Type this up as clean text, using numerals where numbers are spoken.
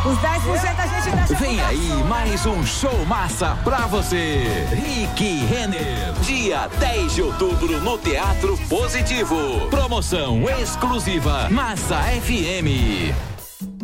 Os 10% a gente deixa. Vem aí mais um show massa pra você. Rick Renner, dia 10 de outubro no Teatro Positivo. Promoção exclusiva Massa FM.